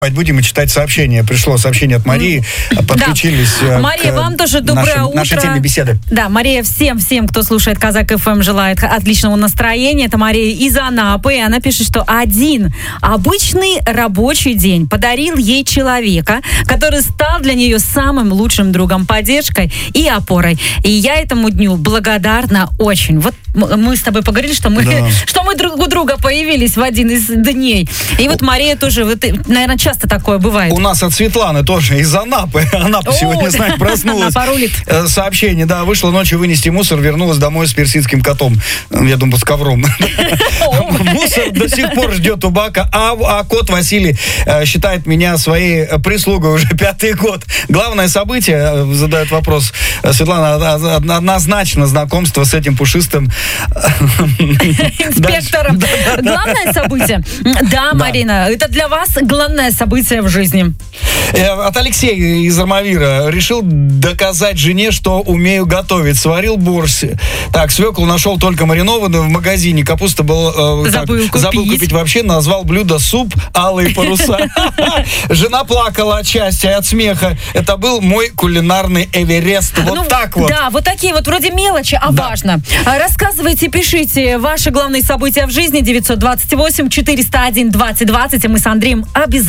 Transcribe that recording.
Будем и читать сообщения. Пришло сообщение от Марии. Подключились Мария, вам тоже доброе утро. Нашей теме беседы. Да, Мария, всем, кто слушает Казак ФМ, желает отличного настроения. Это Мария из Анапы. И она пишет, что один обычный рабочий день подарил ей человека, который стал для нее самым лучшим другом, поддержкой и опорой. И я этому дню благодарна очень. Вот мы с тобой поговорили, что мы друг у друга появились в один из дней. И вот Мария тоже, наверное, часто такое бывает. У нас от Светланы тоже из Анапы. Анапа сегодня, знаешь, проснулась. Сообщение, да, вышла ночью вынести мусор, вернулась домой с персидским котом. Я думаю, с ковром. Мусор до сих пор ждет у бака, а кот Василий считает меня своей прислугой уже 5-й год. Главное событие, задает вопрос Светлана, однозначно знакомство с этим пушистым инспектором. Главное событие? Да, Марина, это для вас главное событие в жизни. От Алексея из Армавира. Решил доказать жене, что умею готовить. Сварил борщ. Так, свеклу нашел только маринованную в магазине. Капуста был... забыл купить вообще. Назвал блюдо суп «Алые паруса». Жена плакала от счастья, от смеха. Это был мой кулинарный Эверест. Вот так вот. Да, вот такие вот вроде мелочи, а важно. Рассказывайте, пишите ваши главные события в жизни. 928-401-2020. И мы с Андреем обязательно